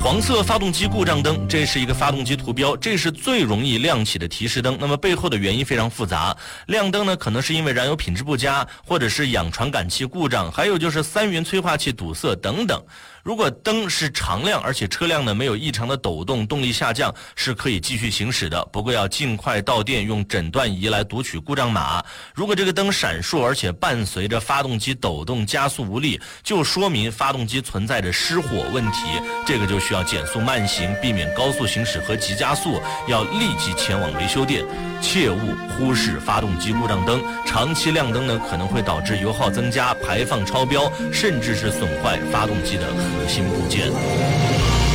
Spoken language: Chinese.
黄色发动机故障灯，这是一个发动机图标，这是最容易亮起的提示灯。那么背后的原因非常复杂，亮灯呢可能是因为燃油品质不佳，或者是氧传感器故障，还有就是三元催化器堵塞等等。如果灯是常亮，而且车辆呢没有异常的抖动，动力下降，是可以继续行驶的。不过要尽快到店用诊断仪来读取故障码。如果这个灯闪烁，而且伴随着发动机抖动、加速无力，就说明发动机存在着失火问题，这个就需要减速慢行，避免高速行驶和急加速，要立即前往维修店，切勿忽视发动机故障灯。长期亮灯呢，可能会导致油耗增加、排放超标，甚至是损坏发动机的核心部件。